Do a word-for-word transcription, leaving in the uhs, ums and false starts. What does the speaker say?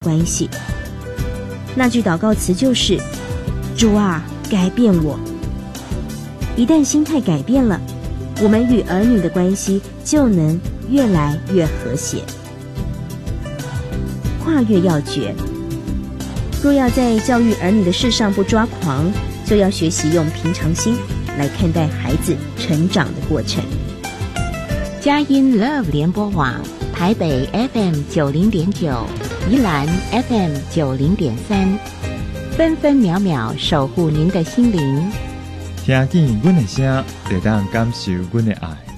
关系。那句祷告词就是主啊，改变我。一旦心态改变了，我们与儿女的关系就能越来越和谐。跨越要诀，若要在教育儿女的事上不抓狂，就要学习用平常心来看待孩子成长的过程。 佳音 Love 联播网，台北 F M 九零点九，宜兰 F M 九零点三，分分秒秒守护您的心灵。 听见阮的声，就当感受阮的爱。